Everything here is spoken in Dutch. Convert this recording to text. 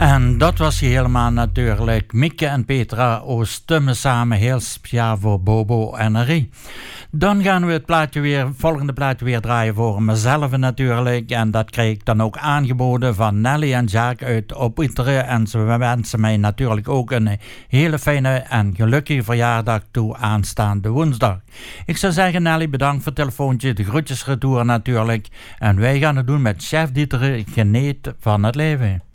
En dat was hij helemaal natuurlijk. Mieke en Petra Oostummen samen, heel speciaal voor Bobo en Rie. Dan gaan we het volgende plaatje weer draaien voor mezelf natuurlijk. En dat kreeg ik dan ook aangeboden van Nelly en Jacques uit Opiteren. En ze wensen mij natuurlijk ook een hele fijne en gelukkige verjaardag toe aanstaande woensdag. Ik zou zeggen, Nelly, bedankt voor het telefoontje. De groetjes retour natuurlijk. En wij gaan het doen met Chef Dieter, Geneet van het leven.